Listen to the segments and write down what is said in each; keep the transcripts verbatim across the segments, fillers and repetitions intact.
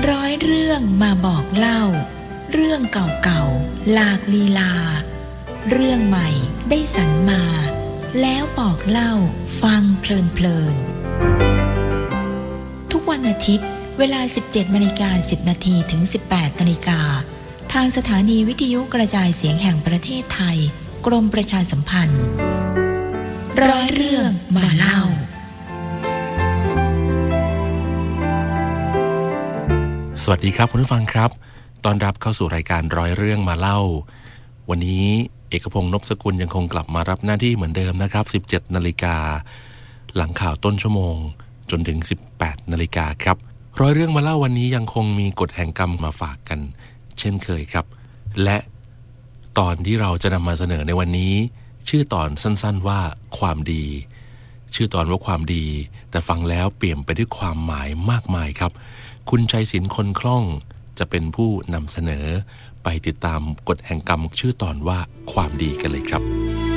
ร้อยเรื่องมาบอกเล่าเรื่องเก่าๆหลากลีลาเรื่องใหม่ได้สรรมาแล้วบอกเล่าฟังเพลินๆทุกวันอาทิตย์เวลา สิบเจ็ดนาฬิกาสิบนาที ถึง สิบแปดนาฬิกาทางสถานีวิทยุกระจายเสียงแห่งประเทศไทยกรมประชาสัมพันธ์ร้อยเรื่องมาเล่าสวัสดีครับคุณผู้ฟังครับต้อนรับเข้าสู่รายการร้อยเรื่องมาเล่าวันนี้เอกพงษ์นพสกุลยังคงกลับมารับหน้าที่เหมือนเดิมนะครับ สิบเจ็ดนาฬิกาหลังข่าวต้นชั่วโมงจนถึง สิบแปดนาฬิกาครับร้อยเรื่องมาเล่าวันนี้ยังคงมีกฎแห่งกรรมมาฝากกันเช่นเคยครับและตอนที่เราจะนำมาเสนอในวันนี้ชื่อตอนสั้นๆว่าความดีชื่อตอนว่าความดีแต่ฟังแล้วเปี่ยมไปด้วยความหมายมากมายครับคุณชัยศิลป์คนคล่องจะเป็นผู้นำเสนอไปติดตามกฎแห่งกรรมชื่อตอนว่าความดีกันเลยครับ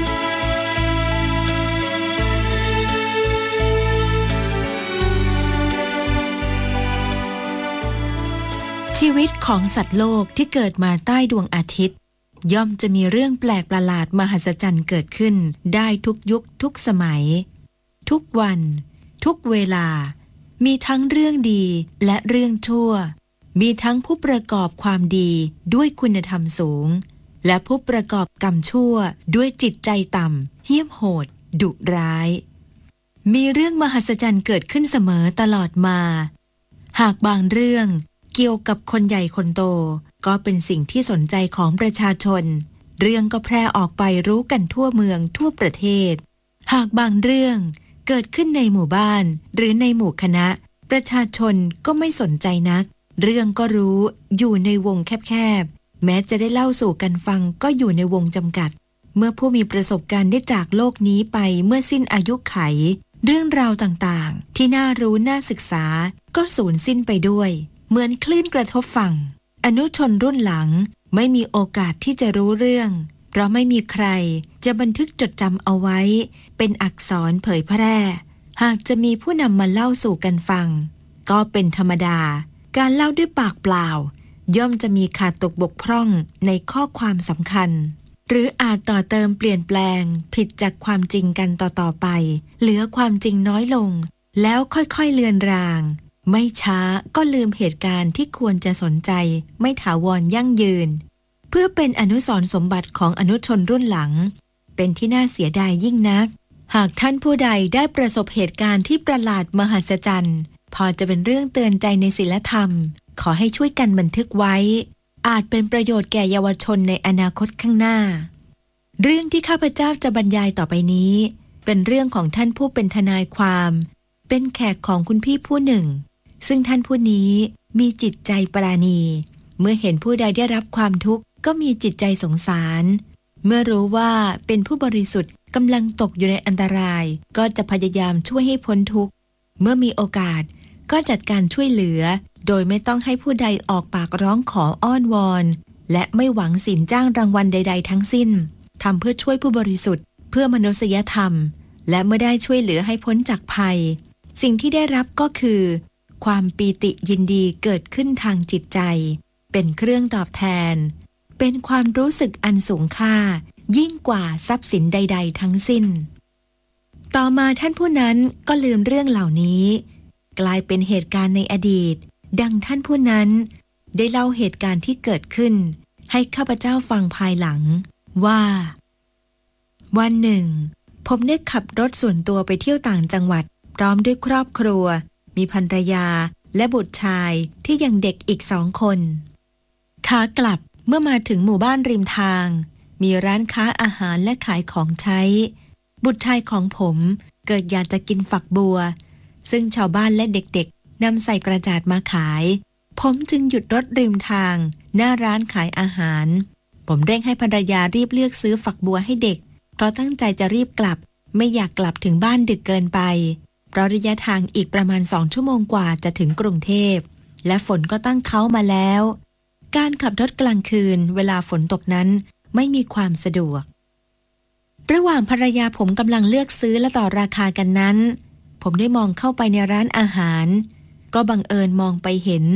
ชีวิตของสัตว์โลกที่เกิดมาใต้ดวงอาทิตย์ย่อมจะมีเรื่องแปลกประหลาดมหัศจรรย์เกิดขึ้นได้ทุกยุคทุกสมัยทุกวันทุกเวลามีทั้งเรื่องดีและเรื่องชั่วมีทั้งผู้ประกอบความดีด้วยคุณธรรมสูงและผู้ประกอบกรรมชั่วด้วยจิตใจต่ำเหี้ยมโหดดุร้ายมีเรื่องมหัศจรรย์เกิดขึ้นเสมอตลอดมาหากบางเรื่องเกี่ยวกับคนใหญ่คนโตก็เป็นสิ่งที่สนใจของประชาชนเรื่องก็แพร่ออกไปรู้กันทั่วเมืองทั่วประเทศหากบางเรื่องเกิดขึ้นในหมู่บ้านหรือในหมู่คณะประชาชนก็ไม่สนใจนักเรื่องก็รู้อยู่ในวงแคบๆแม้จะได้เล่าสู่กันฟังก็อยู่ในวงจำกัดเมื่อผู้มีประสบการณ์ได้จากโลกนี้ไปเมื่อสิ้นอายุไขเรื่องราวต่างๆที่น่ารู้น่าศึกษาก็สูญสิ้นไปด้วยเหมือนคลื่นกระทบฝั่งอนุชนรุ่นหลังไม่มีโอกาสที่จะรู้เรื่องเพราะไม่มีใครจะบันทึกจดจำเอาไว้เป็นอักษรเผยแพร่หากจะมีผู้นำมาเล่าสู่กันฟังก็เป็นธรรมดาการเล่าด้วยปากเปล่าย่อมจะมีขาดตกบกพร่องในข้อความสำคัญหรืออาจต่อเติมเปลี่ยนแปลงผิดจากความจริงกันต่อๆไปเหลือความจริงน้อยลงแล้วค่อยๆเลือนรางไม่ช้าก็ลืมเหตุการณ์ที่ควรจะสนใจไม่ถาวรยั่งยืนเพื่อเป็นอนุสรณ์สมบัติของอนุชนรุ่นหลังเป็นที่น่าเสียดายยิ่งนักหากท่านผู้ใดได้ประสบเหตุการณ์ที่ประหลาดมหัศจรรย์พอจะเป็นเรื่องเตือนใจในศีลธรรมขอให้ช่วยกันบันทึกไว้อาจเป็นประโยชน์แก่เยาวชนในอนาคตข้างหน้าเรื่องที่ข้าพเจ้าจะบรรยายต่อไปนี้เป็นเรื่องของท่านผู้เป็นทนายความเป็นแขกของคุณพี่ผู้หนึ่งซึ่งท่านผู้นี้มีจิตใจปราณีเมื่อเห็นผู้ใดได้รับความทุกข์ก็มีจิตใจสงสารเมื่อรู้ว่าเป็นผู้บริสุทธิ์กำลังตกอยู่ในอันตรายก็จะพยายามช่วยให้พ้นทุกข์เมื่อมีโอกาสก็จัดการช่วยเหลือโดยไม่ต้องให้ผู้ใดออกปากร้องขออ้อนวอนและไม่หวังสินจ้างรางวัลใดๆทั้งสิ้นทำเพื่อช่วยผู้บริสุทธิ์เพื่อมนุษยธรรมและเมื่อได้ช่วยเหลือให้พ้นจากภัยสิ่งที่ได้รับก็คือความปีติยินดีเกิดขึ้นทางจิตใจเป็นเครื่องตอบแทนเป็นความรู้สึกอันสูงค่ายิ่งกว่าทรัพย์สินใดๆทั้งสิ้นต่อมาท่านผู้นั้นก็ลืมเรื่องเหล่านี้กลายเป็นเหตุการณ์ในอดีตดังท่านผู้นั้นได้เล่าเหตุการณ์ที่เกิดขึ้นให้ข้าพเจ้าฟังภายหลังว่าวันหนึ่งผมได้ขับรถส่วนตัวไปเที่ยวต่างจังหวัดพร้อมด้วยครอบครัวมีภรรยาและบุตรชายที่ยังเด็กอีกสองคนขากลับเมื่อมาถึงหมู่บ้านริมทางมีร้านค้าอาหารและขายของใช้บุตรชายของผมเกิดอยากจะกินฝักบัวซึ่งชาวบ้านและเด็กๆนำใส่กระจาดมาขายผมจึงหยุดรถริมทางหน้าร้านขายอาหารผมเร่งให้ภรรยารีบเลือกซื้อฝักบัวให้เด็กเพราะตั้งใจจะรีบกลับไม่อยากกลับถึงบ้านดึกเกินไปเพราะระยะทางอีกประมาณสองชั่วโมงกว่าจะถึงกรุงเทพและฝนก็ตั้งเค้ามาแล้วการขับรถกลางคืนเวลาฝนตกนั้นไม่มีความสะดวกระหว่างภรรยาผมกำลังเลือกซื้อและต่อราคากันนั้นผมได้มองเข้าไปในร้านอาหารก็บังเอิญมองไปเห็น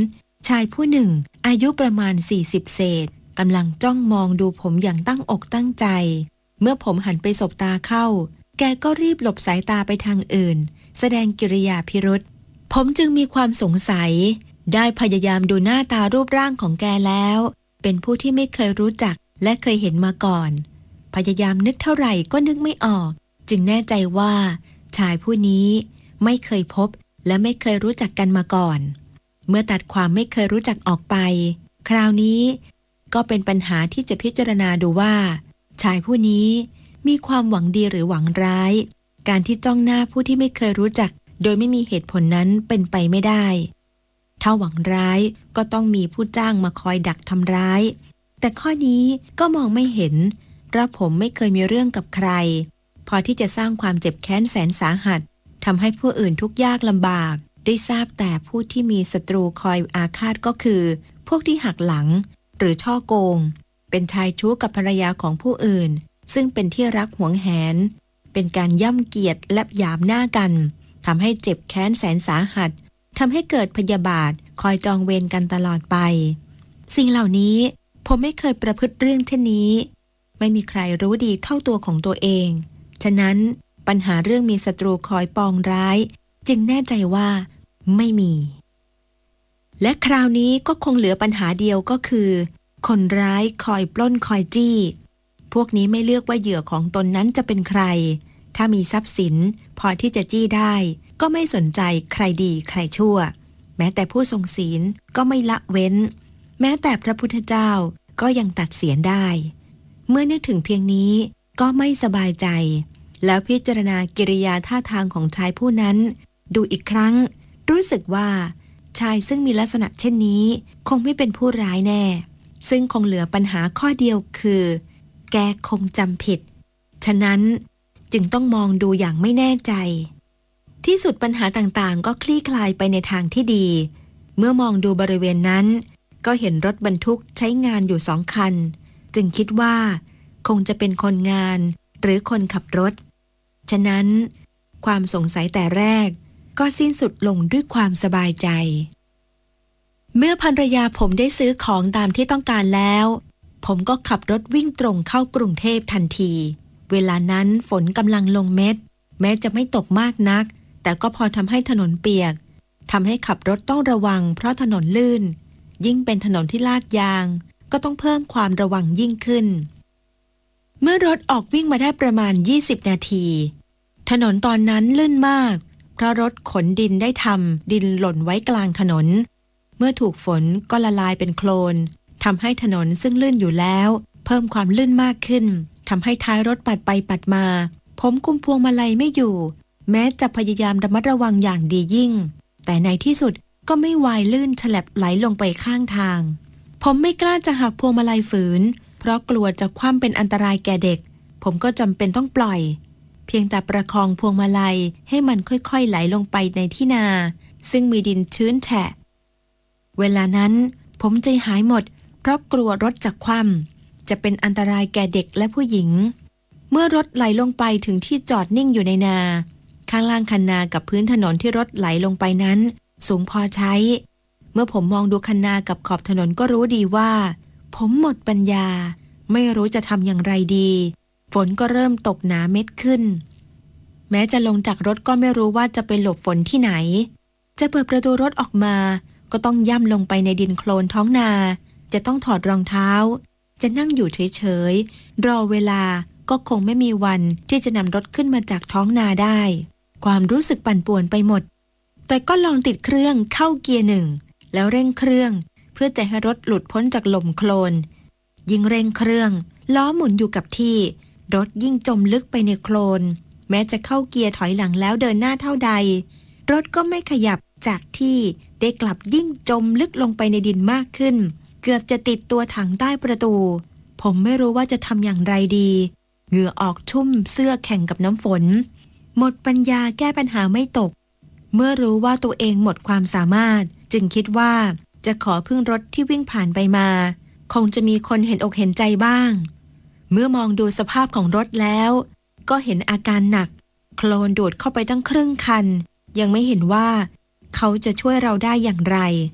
ชายผู้หนึ่งอายุประมาณสี่สิบเศษกำลังจ้องมองดูผมอย่างตั้งอกตั้งใจเมื่อผมหันไปสบตาเข้าแกก็รีบหลบสายตาไปทางอื่นแสดงกิริยาพิรุษผมจึงมีความสงสัยได้พยายามดูหน้าตารูปร่างของแกแล้วเป็นผู้ที่ไม่เคยรู้จักและเคยเห็นมาก่อนพยายามนึกเท่าไหร่ก็นึกไม่ออกจึงแน่ใจว่าชายผู้นี้ไม่เคยพบและไม่เคยรู้จักกันมาก่อนเมื่อตัดความไม่เคยรู้จักออกไปคราวนี้ก็เป็นปัญหาที่จะพิจารณาดูว่าชายผู้นี้มีความหวังดีหรือหวังร้ายการที่จ้องหน้าผู้ที่ไม่เคยรู้จักโดยไม่มีเหตุผลนั้นเป็นไปไม่ได้ถ้าหวังร้ายก็ต้องมีผู้จ้างมาคอยดักทำร้ายแต่ข้อนี้ก็มองไม่เห็นเพราะผมไม่เคยมีเรื่องกับใครพอที่จะสร้างความเจ็บแค้นแสนสาหัสทำให้ผู้อื่นทุกข์ยากลำบากได้ทราบแต่ผู้ที่มีศัตรูคอยอาฆาตก็คือพวกที่หักหลังหรือช่อโกงเป็นชายชู้กับภรรยาของผู้อื่นซึ่งเป็นที่รักหวงแหนเป็นการย่ำเกียรติและหยามหน้ากันทำให้เจ็บแค้นแสนสาหัสทำให้เกิดพยาบาทคอยจองเวรกันตลอดไปสิ่งเหล่านี้ผมไม่เคยประพฤติเรื่องเช่นนี้ไม่มีใครรู้ดีเท่าตัวของตัวเองฉะนั้นปัญหาเรื่องมีศัตรูคอยปองร้ายจึงแน่ใจว่าไม่มีและคราวนี้ก็คงเหลือปัญหาเดียวก็คือคนร้ายคอยปล้นคอยจี้พวกนี้ไม่เลือกว่าเหยื่อของตนนั้นจะเป็นใครถ้ามีทรัพย์สินพอที่จะจี้ได้ก็ไม่สนใจใครดีใครชั่วแม้แต่ผู้ทรงศีลก็ไม่ละเว้นแม้แต่พระพุทธเจ้าก็ยังตัดเสียนได้เมื่อนึกถึงเพียงนี้ก็ไม่สบายใจแล้วพิจารณากิริยาท่าทางของชายผู้นั้นดูอีกครั้งรู้สึกว่าชายซึ่งมีลักษณะเช่นนี้คงไม่เป็นผู้ร้ายแน่ซึ่งคงเหลือปัญหาข้อเดียวคือแกคงจำผิดฉะนั้นจึงต้องมองดูอย่างไม่แน่ใจที่สุดปัญหาต่างๆก็คลี่คลายไปในทางที่ดีเมื่อมองดูบริเวณนั้นก็เห็นรถบรรทุกใช้งานอยู่สองคันจึงคิดว่าคงจะเป็นคนงานหรือคนขับรถฉะนั้นความสงสัยแต่แรกก็สิ้นสุดลงด้วยความสบายใจเมื่อภรรยาผมได้ซื้อของตามที่ต้องการแล้วผมก็ขับรถวิ่งตรงเข้ากรุงเทพทันทีเวลานั้นฝนกำลังลงเม็ดแม้จะไม่ตกมากนักแต่ก็พอทำให้ถนนเปียกทำให้ขับรถต้องระวังเพราะถนนลื่นยิ่งเป็นถนนที่ลาดยางก็ต้องเพิ่มความระวังยิ่งขึ้นเมื่อรถออกวิ่งมาได้ประมาณยี่สิบนาทีถนนตอนนั้นลื่นมากเพราะรถขนดินได้ทำดินหล่นไว้กลางถนนเมื่อถูกฝนก็ละลายเป็นโคลนทำให้ถนนซึ่งลื่นอยู่แล้วเพิ่มความลื่นมากขึ้นทำให้ท้ายรถปัดไปปัดมาผมกุมพวงมาลัยไม่อยู่แม้จะพยายามระมัดระวังอย่างดียิ่งแต่ในที่สุดก็ไม่วายลื่นฉลับไหลลงไปข้างทางผมไม่กล้าจะหักพวงมาลัยฝืนเพราะกลัวจะคว่ำเป็นอันตรายแก่เด็กผมก็จำเป็นต้องปล่อยเพียงแต่ประคองพวงมาลัยให้มันค่อยๆไหลลงไปในที่นาซึ่งมีดินชื้นแฉะเวลานั้นผมใจหายหมดเพราะกลัวรถจะคว่ำจะเป็นอันตรายแก่เด็กและผู้หญิงเมื่อรถไหลลงไปถึงที่จอดนิ่งอยู่ในนาข้างล่างคันนากับพื้นถนนที่รถไหลลงไปนั้นสูงพอใช้เมื่อผมมองดูคันนากับขอบถนนก็รู้ดีว่าผมหมดปัญญาไม่รู้จะทำอย่างไรดีฝนก็เริ่มตกหนาเม็ดขึ้นแม้จะลงจากรถก็ไม่รู้ว่าจะไปหลบฝนที่ไหนจะเปิดประตูรถออกมาก็ต้องย่ำลงไปในดินโคลนท้องนาจะต้องถอดรองเท้าจะนั่งอยู่เฉยๆรอเวลาก็คงไม่มีวันที่จะนำรถขึ้นมาจากท้องนาได้ความรู้สึกปั่นป่วนไปหมดแต่ก็ลองติดเครื่องเข้าเกียร์หนึ่งแล้วเร่งเครื่องเพื่อจะให้รถหลุดพ้นจากหล่มโคลนยิ่งเร่งเครื่องล้อหมุนอยู่กับที่รถยิ่งจมลึกไปในโคลนแม้จะเข้าเกียร์ถอยหลังแล้วเดินหน้าเท่าใดรถก็ไม่ขยับจากที่ได้กลับยิ่งจมลึกลงไปในดินมากขึ้นเกือบจะติดตัวถังใต้ประตูผมไม่รู้ว่าจะทำอย่างไรดีเหงื่อออกชุ่มเสื้อแข่งกับน้ำฝนหมดปัญญาแก้ปัญหาไม่ตกเมื่อรู้ว่าตัวเองหมดความสามารถจึงคิดว่าจะขอพึ่งรถที่วิ่งผ่านไปมาคงจะมีคนเห็นอกเห็นใจบ้างเมื่อมองดูสภาพของรถแล้วก็เห็นอาการหนักโคลนดูดเข้าไปตั้งครึ่งคันยังไม่เห็นว่าเขาจะช่วยเราได้อย่างไร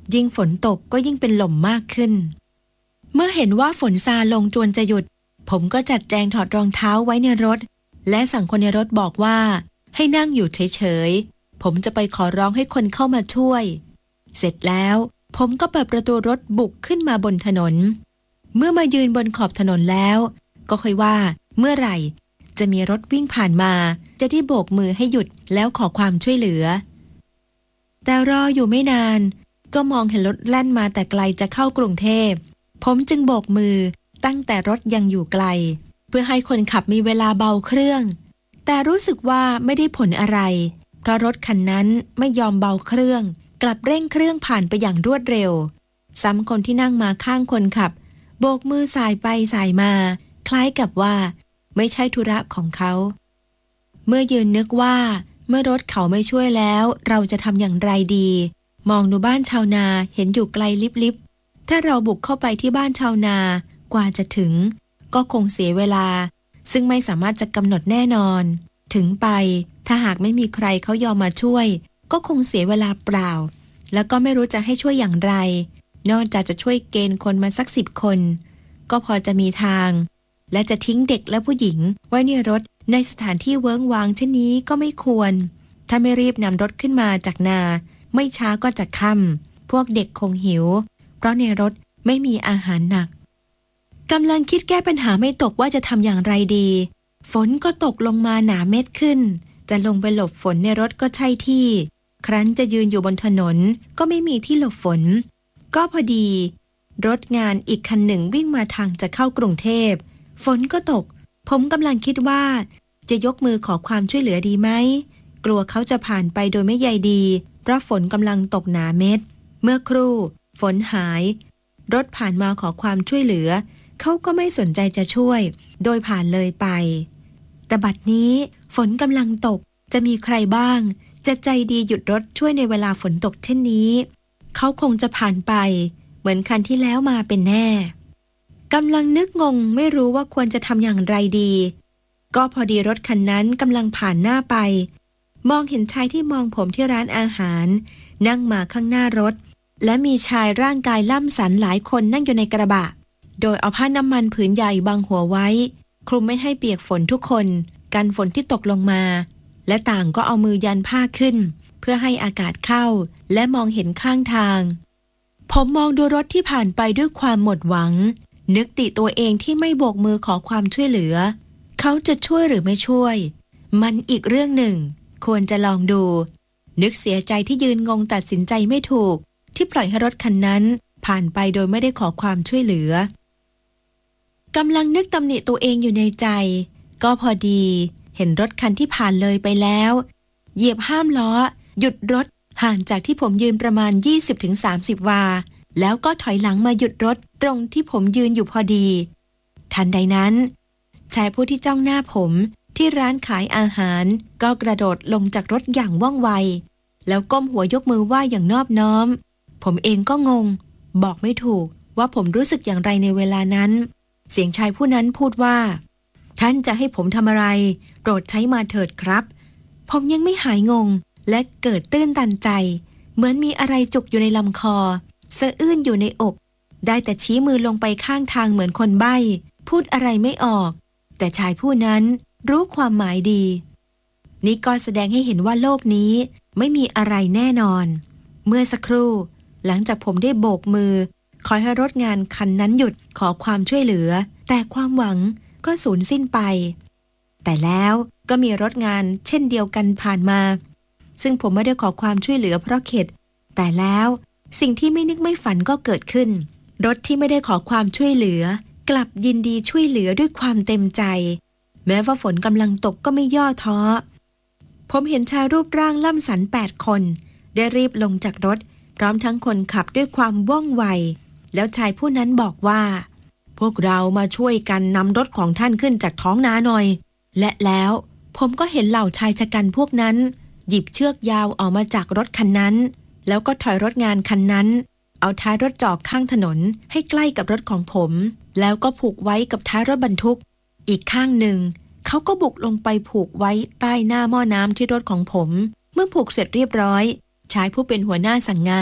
ยิ่งฝนตกก็ยิ่งเป็นลมมากขึ้นเมื่อเห็นว่าฝนซาลงจวนจะหยุดผมก็จัดแจงถอดรองเท้าไว้ในรถและสั่งคนในรถบอกว่าให้นั่งอยู่เฉยๆผมจะไปขอร้องให้คนเข้ามาช่วยเสร็จแล้วผมก็เปิดประตูรถบุกขึ้นมาบนถนนเมื่อมายืนบนขอบถนนแล้วก็ค่อยว่าเมื่อไหร่จะมีรถวิ่งผ่านมาจะได้โบกมือให้หยุดแล้วขอความช่วยเหลือแต่รออยู่ไม่นานก็มองเห็นรถแล่นมาแต่ไกลจะเข้ากรุงเทพผมจึงโบกมือตั้งแต่รถยังอยู่ไกลเพื่อให้คนขับมีเวลาเบาเครื่องแต่รู้สึกว่าไม่ได้ผลอะไรเพราะรถคันนั้นไม่ยอมเบาเครื่องกลับเร่งเครื่องผ่านไปอย่างรวดเร็วซ้ำคนที่นั่งมาข้างคนขับโบกมือสายไปสายมาคล้ายกับว่าไม่ใช่ธุระของเขาเมื่อยืนนึกว่าเมื่อรถเขาไม่ช่วยแล้วเราจะทำอย่างไรดีมองดูบ้านชาวนาเห็นอยู่ไกลลิบๆถ้าเราบุกเข้าไปที่บ้านชาวนากว่าจะถึงก็คงเสียเวลาซึ่งไม่สามารถจะกำหนดแน่นอนถึงไปถ้าหากไม่มีใครเขายอมมาช่วยก็คงเสียเวลาเปล่าแล้วก็ไม่รู้จะให้ช่วยอย่างไรนอกจากจะช่วยเกณฑ์คนมาสักสิบคนก็พอจะมีทางและจะทิ้งเด็กและผู้หญิงไว้ในรถในสถานที่เวิ้งว้างเช่นนี้ก็ไม่ควรถ้าไม่รีบนำรถขึ้นมาจากนาไม่ช้าก็จะค่ำพวกเด็กคงหิวเพราะในรถไม่มีอาหารหนักกำลังคิดแก้ปัญหาไม่ตกว่าจะทำอย่างไรดีฝนก็ตกลงมาหนาเม็ดขึ้นจะลงไปหลบฝนในรถก็ใช่ที่ครั้นจะยืนอยู่บนถนนก็ไม่มีที่หลบฝนก็พอดีรถงานอีกคันหนึ่งวิ่งมาทางจะเข้ากรุงเทพฝนก็ตกผมกำลังคิดว่าจะยกมือขอความช่วยเหลือดีไหมกลัวเขาจะผ่านไปโดยไม่ใยดีเพราะฝนกำลังตกหนาเม็ดเมื่อครู่ฝนหายรถผ่านมาขอความช่วยเหลือเขาก็ไม่สนใจจะช่วยโดยผ่านเลยไปแต่บัดนี้ฝนกำลังตกจะมีใครบ้างจะใจดีหยุดรถช่วยในเวลาฝนตกเช่นนี้เขาคงจะผ่านไปเหมือนคันที่แล้วมาเป็นแน่กำลังนึกงงไม่รู้ว่าควรจะทำอย่างไรดีก็พอดีรถคันนั้นกำลังผ่านหน้าไปมองเห็นชายที่มองผมที่ร้านอาหารนั่งมาข้างหน้ารถและมีชายร่างกายล่ำสันหลายคนนั่งอยู่ในกระบะโดยเอาผ้าน้ำมันผืนใหญ่บังหัวไว้คลุมไม่ให้เปียกฝนทุกคนกันฝนที่ตกลงมาและต่างก็เอามือยันผ้าขึ้นเพื่อให้อากาศเข้าและมองเห็นข้างทางผมมองดูรถที่ผ่านไปด้วยความหมดหวังนึกติตัวเองที่ไม่โบกมือขอความช่วยเหลือเขาจะช่วยหรือไม่ช่วยมันอีกเรื่องหนึ่งควรจะลองดูนึกเสียใจที่ยืนงงตัดสินใจไม่ถูกที่ปล่อยให้รถคันนั้นผ่านไปโดยไม่ได้ขอความช่วยเหลือกำลังนึกตำหนิตัวเองอยู่ในใจก็พอดีเห็นรถคันที่ผ่านเลยไปแล้วเหยียบห้ามล้อหยุดรถห่างจากที่ผมยืนประมาณ ยี่สิบถึงสามสิบ วาแล้วก็ถอยหลังมาหยุดรถตรงที่ผมยืนอยู่พอดีทันใดนั้นชายผู้ที่จ้องหน้าผมที่ร้านขายอาหารก็กระโดดลงจากรถอย่างว่องไวแล้วก้มหัวยกมือไหว้อย่างนอบน้อมผมเองก็งงบอกไม่ถูกว่าผมรู้สึกอย่างไรในเวลานั้นเสียงชายผู้นั้นพูดว่าท่านจะให้ผมทำอะไรโปรดใช้มาเถิดครับผมยังไม่หายงงและเกิดตื้นตันใจเหมือนมีอะไรจุกอยู่ในลำคอสะอื้นอยู่ในอกได้แต่ชี้มือลงไปข้างทางเหมือนคนใบ้พูดอะไรไม่ออกแต่ชายผู้นั้นรู้ความหมายดีนี่ก็แสดงให้เห็นว่าโลกนี้ไม่มีอะไรแน่นอนเมื่อสักครู่หลังจากผมได้โบกมือขอให้รถงานคันนั้นหยุดขอความช่วยเหลือแต่ความหวังก็สูญสิ้นไปแต่แล้วก็มีรถงานเช่นเดียวกันผ่านมาซึ่งผมไม่ได้ขอความช่วยเหลือเพราะเข็ดแต่แล้วสิ่งที่ไม่นึกไม่ฝันก็เกิดขึ้นรถที่ไม่ได้ขอความช่วยเหลือกลับยินดีช่วยเหลือด้วยความเต็มใจแม้ว่าฝนกำลังตกก็ไม่ย่อท้อผมเห็นชายรูปร่างล่ำสันแปดคนได้รีบลงจากรถพร้อมทั้งคนขับด้วยความว่องไวแล้วชายผู้นั้นบอกว่าพวกเรามาช่วยกันนำรถของท่านขึ้นจากท้องนาหน่อยและแล้วผมก็เห็นเหล่าชายชะกันพวกนั้นหยิบเชือกยาวออกมาจากรถคันนั้นแล้วก็ถอยรถงานคันนั้นเอาท้ายรถจอดข้างถนนให้ใกล้กับรถของผมแล้วก็ผูกไว้กับท้ายรถบรรทุกอีกข้างหนึ่งเขาก็บุกลงไปผูกไว้ใต้หน้าหม้อน้ำที่รถของผมเมื่อผูกเสร็จเรียบร้อยชายผู้เป็นหัวหน้าสั่งงาน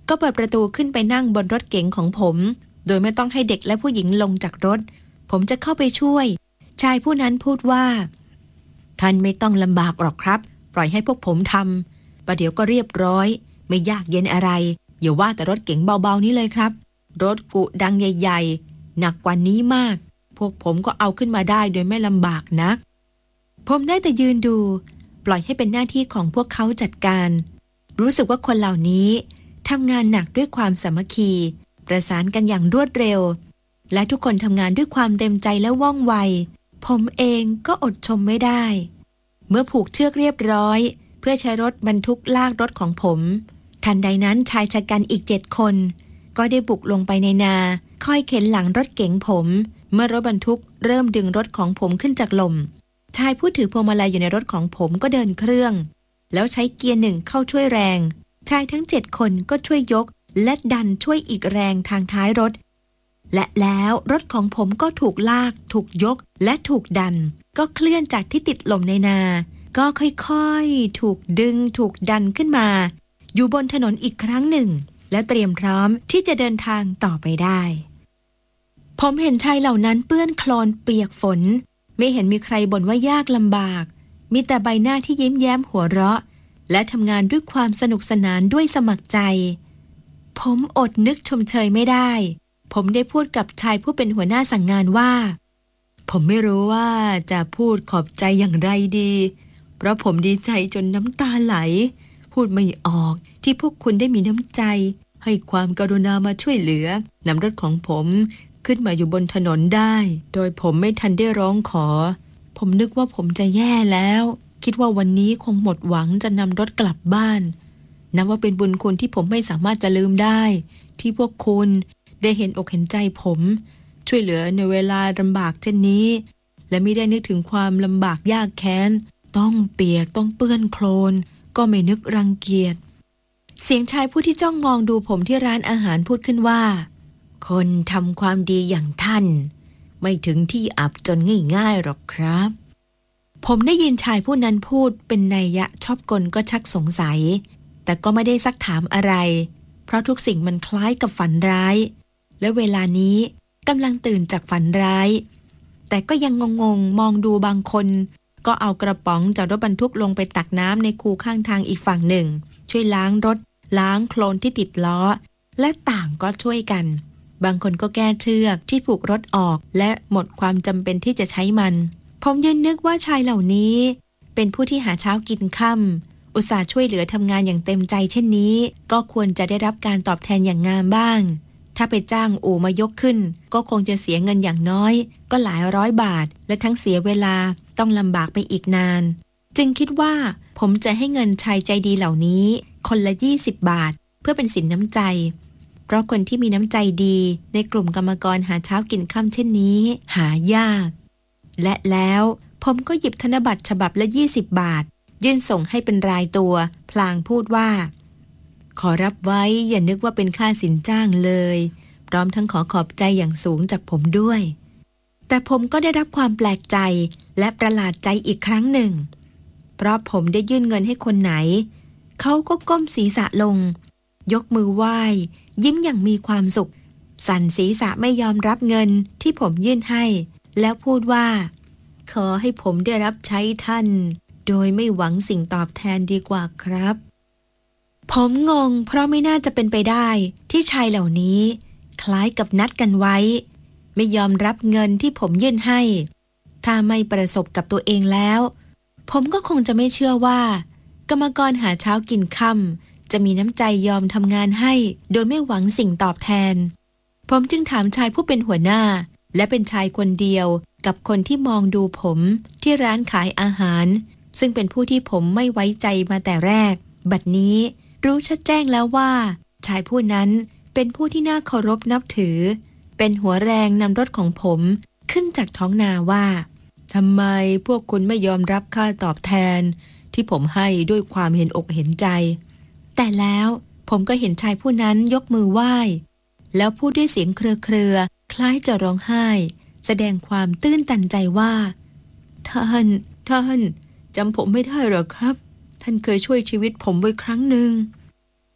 ก็เปิดประตูขึ้นไปนั่งบนรถเก๋งของผมโดยไม่ต้องให้เด็กและผู้หญิงลงจากรถผมจะเข้าไปช่วยชายผู้นั้นพูดว่าท่านไม่ต้องลำบากหรอกครับปล่อยให้พวกผมทำประเดี๋ยวก็เรียบร้อยไม่ยากเย็นอะไรอย่าว่าแต่รถเก๋งเบาๆนี้เลยครับรถกุดังใหญ่ๆหนักกว่านี้มากพวกผมก็เอาขึ้นมาได้โดยไม่ลำบากนักผมได้แต่ยืนดูปล่อยให้เป็นหน้าที่ของพวกเขาจัดการรู้สึกว่าคนเหล่านี้ทำงานหนักด้วยความสามัคคีประสานกันอย่างรวดเร็วและทุกคนทำงานด้วยความเต็มใจและว่องไวผมเองก็อดชมไม่ได้เมื่อผูกเชือกเรียบร้อยเพื่อใช้รถบรรทุกลากรถของผมทันใดนั้นชายชะกันอีกเจ็ดคนก็ได้บุกลงไปในนาค่อยเข็นหลังรถเก๋งผมเมื่อรถบรรทุกเริ่มดึงรถของผมขึ้นจากลมชายผู้ถือพวงมาลัยอยู่ในรถของผมก็เดินเครื่องแล้วใช้เกียร์หนึ่งเข้าช่วยแรงชายทั้งเจ็ดคนก็ช่วยยกและดันช่วยอีกแรงทางท้ายรถและแล้วรถของผมก็ถูกลากถูกยกและถูกดันก็เคลื่อนจากที่ติดลมในนาก็ค่อยๆถูกดึงถูกดันขึ้นมาอยู่บนถนนอีกครั้งหนึ่งและเตรียมพร้อมที่จะเดินทางต่อไปได้ผมเห็นชายเหล่านั้นเปื้อนโคลนเปียกฝนไม่เห็นมีใครบ่นว่ายากลำบากมีแต่ใบหน้าที่ยิ้มแย้มหัวเราะและทำงานด้วยความสนุกสนานด้วยสมัครใจผมอดนึกชมเชยไม่ได้ผมได้พูดกับชายผู้เป็นหัวหน้าสั่งงานว่าผมไม่รู้ว่าจะพูดขอบใจอย่างไรดีเพราะผมดีใจจนน้ำตาไหลพูดไม่ออกที่พวกคุณได้มีน้ำใจให้ความกรุณามาช่วยเหลือนำรถของผมขึ้นมาอยู่บนถนนได้โดยผมไม่ทันได้ร้องขอผมนึกว่าผมจะแย่แล้วคิดว่าวันนี้คงหมดหวังจะนำรถกลับบ้านนับว่าเป็นบุญคุณที่ผมไม่สามารถจะลืมได้ที่พวกคุณได้เห็นอกเห็นใจผมช่วยเหลือในเวลาลำบากเช่นนี้และไม่ได้นึกถึงความลำบากยากแค้นต้องเปียกต้องเปื้อนโคลนก็ไม่นึกรังเกียจเสียงชายผู้ที่จ้องมองดูผมที่ร้านอาหารพูดขึ้นว่าคนทำความดีอย่างท่านไม่ถึงที่อับจนง่ายๆหรอกครับผมได้ยินชายผู้นั้นพูดเป็นนัยยะชอบกลก็ชักสงสัยแต่ก็ไม่ได้ซักถามอะไรเพราะทุกสิ่งมันคล้ายกับฝันร้ายและเวลานี้กำลังตื่นจากฝันร้ายแต่ก็ยังงงๆมองดูบางคนก็เอากระป๋องจากรถบรรทุกลงไปตักน้ำในคูข้างทางอีกฝั่งหนึ่งช่วยล้างรถล้างโคลนที่ติดล้อและต่างก็ช่วยกันบางคนก็แก้เชือกที่ผูกรถออกและหมดความจำเป็นที่จะใช้มันผมยืนนึกว่าชายเหล่านี้เป็นผู้ที่หาเช้ากินค่ำอุตส่าห์ช่วยเหลือทำงานอย่างเต็มใจเช่นนี้ก็ควรจะได้รับการตอบแทนอย่างงามบ้างถ้าไปจ้างอู่มายกขึ้นก็คงจะเสียเงินอย่างน้อยก็หลายร้อยบาทและทั้งเสียเวลาต้องลำบากไปอีกนานจึงคิดว่าผมจะให้เงินชายใจดีเหล่านี้คนละยี่สิบบาทเพื่อเป็นสินน้ำใจเพราะคนที่มีน้ำใจดีในกลุ่มกรรมกรหาเช้ากินค่ำเช่นนี้หายากและแล้วผมก็หยิบธนบัตรฉบับละยี่สิบบาทยื่นส่งให้เป็นรายตัวพลางพูดว่าขอรับไว้อย่านึกว่าเป็นค่าสินจ้างเลยพร้อมทั้งขอขอบใจอย่างสูงจากผมด้วยแต่ผมก็ได้รับความแปลกใจและประหลาดใจอีกครั้งหนึ่งเพราะผมได้ยื่นเงินให้คนไหนเขาก็ก้มศีรษะลงยกมือไหว้ยิ้มอย่างมีความสุขสั่นศีรษะไม่ยอมรับเงินที่ผมยื่นให้แล้วพูดว่าขอให้ผมได้รับใช้ท่านโดยไม่หวังสิ่งตอบแทนดีกว่าครับผมงงเพราะไม่น่าจะเป็นไปได้ที่ชายเหล่านี้คล้ายกับนัดกันไว้ไม่ยอมรับเงินที่ผมยื่นให้ถ้าไม่ประสบกับตัวเองแล้วผมก็คงจะไม่เชื่อว่ากรรมกรหาเช้ากินค่ำจะมีน้ำใจยอมทำงานให้โดยไม่หวังสิ่งตอบแทนผมจึงถามชายผู้เป็นหัวหน้าและเป็นชายคนเดียวกับคนที่มองดูผมที่ร้านขายอาหารซึ่งเป็นผู้ที่ผมไม่ไว้ใจมาแต่แรกบัดนี้รู้ชัดแจ้งแล้วว่าชายผู้นั้นเป็นผู้ที่น่าเคารพนับถือเป็นหัวแรงนำรถของผมขึ้นจากท้องนาว่าทำไมพวกคุณไม่ยอมรับค่าตอบแทนที่ผมให้ด้วยความเห็นอกเห็นใจแต่แล้วผมก็เห็นชายผู้นั้นยกมือไหว้แล้วพูดด้วยเสียงเครือๆคล้ายจะร้องไห้แสดงความตื้นตันใจว่าท่านท่านจำผมไม่ได้หรอครับท่านเคยช่วยชีวิตผมไว้ครั้งหนึ่ง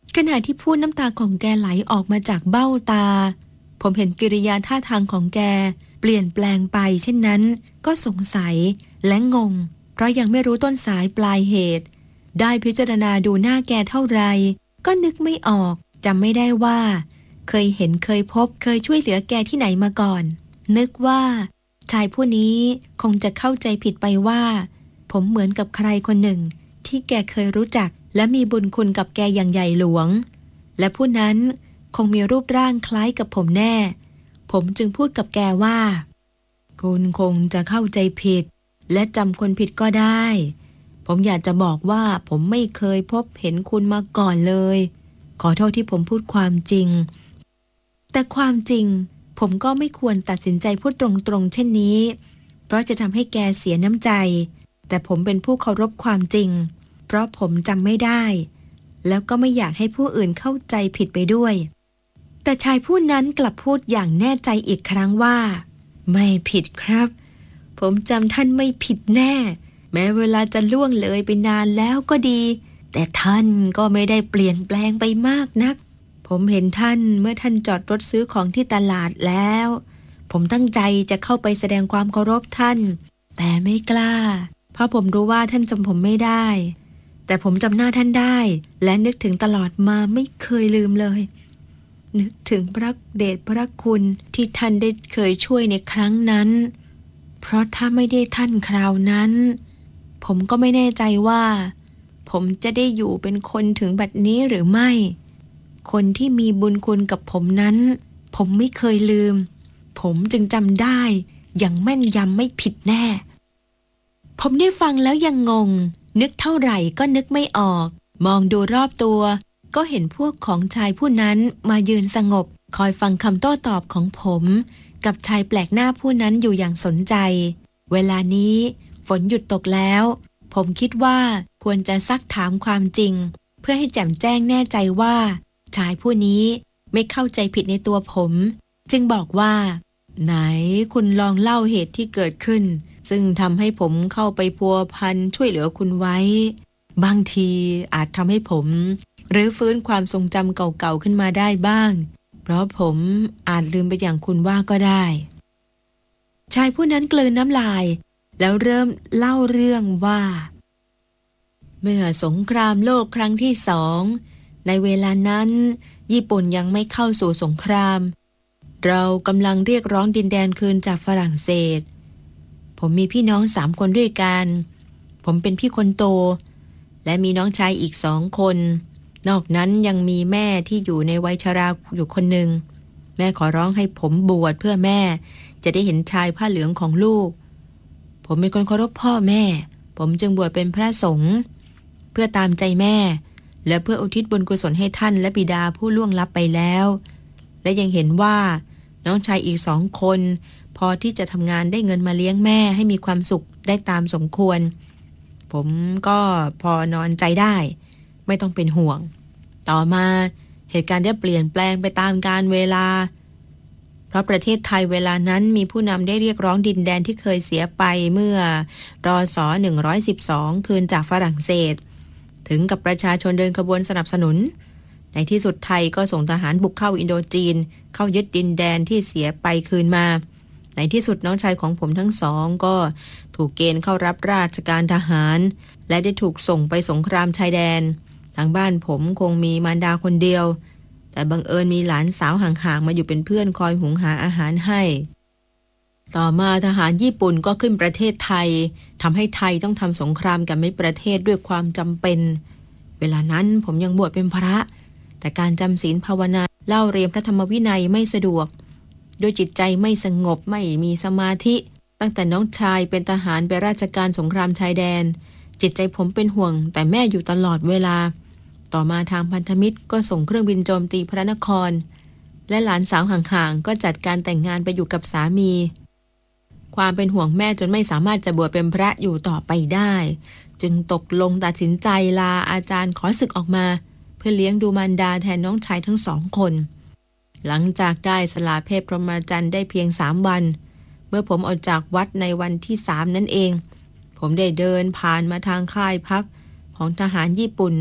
ขณะที่พูดน้ำตาของแกไหลออกมาจากเบ้าตาผมเห็นกิริยาท่าทางของแกเปลี่ยนแปลงไปเช่นนั้นก็สงสัยและงงเพราะยังไม่รู้ต้นสายปลายเหตุได้พิจารณาดูหน้าแกเท่าไรก็นึกไม่ออกจำไม่ได้ว่าเคยเห็นเคยพบเคยช่วยเหลือแกที่ไหนมาก่อนนึกว่าชายผู้นี้คงจะเข้าใจผิดไปว่าผมเหมือนกับใครคนหนึ่งที่แกเคยรู้จักและมีบุญคุณกับแกอย่างใหญ่หลวงและผู้นั้นคงมีรูปร่างคล้ายกับผมแน่ผมจึงพูดกับแกว่าคุณคงจะเข้าใจผิดและจำคนผิดก็ได้ผมอยากจะบอกว่าผมไม่เคยพบเห็นคุณมาก่อนเลยขอโทษที่ผมพูดความจริงแต่ความจริงผมก็ไม่ควรตัดสินใจพูดตรงๆเช่นนี้เพราะจะทำให้แกเสียน้ำใจแต่ผมเป็นผู้เคารพความจริงเพราะผมจำไม่ได้แล้วก็ไม่อยากให้ผู้อื่นเข้าใจผิดไปด้วยแต่ชายผู้นั้นกลับพูดอย่างแน่ใจอีกครั้งว่าไม่ผิดครับผมจำท่านไม่ผิดแน่แม้เวลาจะล่วงเลยไปนานแล้วก็ดีแต่ท่านก็ไม่ได้เปลี่ยนแปลงไปมากนักผมเห็นท่านเมื่อท่านจอดรถซื้อของที่ตลาดแล้วผมตั้งใจจะเข้าไปแสดงความเคารพท่านแต่ไม่กล้าเพราะผมรู้ว่าท่านจำผมไม่ได้แต่ผมจำหน้าท่านได้และนึกถึงตลอดมาไม่เคยลืมเลยนึกถึงพระเดชพระคุณที่ท่านได้เคยช่วยในครั้งนั้นเพราะถ้าไม่ได้ท่านคราวนั้นผมก็ไม่แน่ใจว่าผมจะได้อยู่เป็นคนถึงบัดนี้หรือไม่คนที่มีบุญคุณกับผมนั้นผมไม่เคยลืมผมจึงจำได้อย่างแม่นยำไม่ผิดแน่ผมได้ฟังแล้วยังงงนึกเท่าไหร่ก็นึกไม่ออกมองดูรอบตัวก็เห็นพวกของชายผู้นั้นมายืนสงบคอยฟังคำโต้ตอบของผมกับชายแปลกหน้าผู้นั้นอยู่อย่างสนใจเวลานี้ฝนหยุดตกแล้วผมคิดว่าควรจะซักถามความจริงเพื่อให้แจ่มแจ้งแน่ใจว่าชายผู้นี้ไม่เข้าใจผิดในตัวผมจึงบอกว่าไหนคุณลองเล่าเหตุที่เกิดขึ้นซึ่งทำให้ผมเข้าไปพัวพันช่วยเหลือคุณไว้บางทีอาจทำให้ผมหรือฟื้นความทรงจำเก่าๆขึ้นมาได้บ้างเพราะผมอาจลืมไปอย่างคุณว่าก็ได้ชายผู้นั้นกลืนน้ำลายแล้วเริ่มเล่าเรื่องว่าเมื่อสงครามโลกครั้งที่สองในเวลานั้นญี่ปุ่นยังไม่เข้าสู่สงครามเรากำลังเรียกร้องดินแดนคืนจากฝรั่งเศสผมมีพี่น้องสามคนด้วยกันผมเป็นพี่คนโตและมีน้องชายอีกสองคนนอกนั้นยังมีแม่ที่อยู่ในวัยชราอยู่คนหนึ่งแม่ขอร้องให้ผมบวชเพื่อแม่จะได้เห็นชายผ้าเหลืองของลูกผมเป็นคนเคารพพ่อแม่ผมจึงบวชเป็นพระสงฆ์เพื่อตามใจแม่และเพื่ออุทิศบุญกุศลให้ท่านและบิดาผู้ล่วงลับไปแล้วและยังเห็นว่าน้องชายอีกสองคนพอที่จะทำงานได้เงินมาเลี้ยงแม่ให้มีความสุขได้ตามสมควรผมก็พอนอนใจได้ไม่ต้องเป็นห่วงต่อมาเหตุการณ์ได้เปลี่ยนแปลงไปตามกาลเวลาเพราะประเทศไทยเวลานั้นมีผู้นำได้เรียกร้องดินแดนที่เคยเสียไปเมื่อรศหนึ่งร้อยสิบสองคืนจากฝรั่งเศสถึงกับประชาชนเดินขบวนสนับสนุนในที่สุดไทยก็ส่งทหารบุกเข้าอินโดจีนเข้ายึดดินแดนที่เสียไปคืนมาในที่สุดน้องชายของผมทั้งสองก็ถูกเกณฑ์เข้ารับราชการทหารและได้ถูกส่งไปสงครามชายแดนทางบ้านผมคงมีมารดาคนเดียวแต่บังเอิญมีหลานสาวห่างๆมาอยู่เป็นเพื่อนคอยหุงหาอาหารให้ต่อมาทหารญี่ปุ่นก็ขึ้นประเทศไทยทำให้ไทยต้องทำสงครามกับมิตรประเทศด้วยความจำเป็นเวลานั้นผมยังบวชเป็นพระแต่การจำศีลภาวนาเล่าเรียนพระธรรมวินัยไม่สะดวกด้วยจิตใจไม่สงบไม่มีสมาธิตั้งแต่น้องชายเป็นทหารไปราชการสงครามชายแดนจิตใจผมเป็นห่วงแต่แม่อยู่ตลอดเวลาต่อมาทางพันธมิตรก็ส่งเครื่องบินโจมตีพระนครและหลานสาวห่างๆก็จัดการแต่งงานไปอยู่กับสามีความเป็นห่วงแม่จนไม่สามารถจะบวชเป็นพระอยู่ต่อไปได้จึงตกลงตัดสินใจลาอาจารย์ขอศึกออกมาเพื่อเลี้ยงดูมารดาแทนน้องชายทั้งสองคนหลังจากได้สละเพศพรหมจรรย์ได้เพียงสามวันเมื่อผมออกจากวัดในวันที่สามนั่นเองผมได้เดินผ่านมาทางค่ายพักของทหารญี่ปุ่น